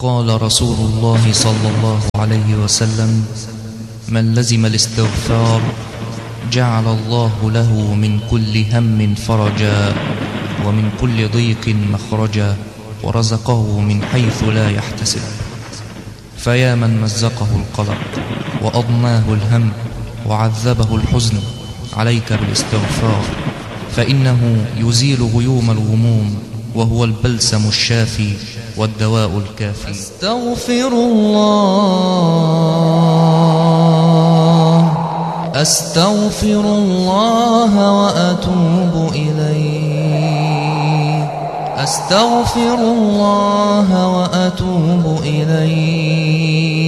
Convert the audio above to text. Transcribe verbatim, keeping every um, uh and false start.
قال رسول الله صلى الله عليه وسلم: من لزم الاستغفار جعل الله له من كل هم فرجا ومن كل ضيق مخرجا ورزقه من حيث لا يحتسب. فيا من مزقه القلق وأضناه الهم وعذبه الحزن، عليك بالاستغفار، فإنه يزيل غيوم الغموم، وهو البلسم الشافي والدواء الكافي. أستغفر الله أستغفر الله وأتوب إليه أستغفر الله وأتوب إليه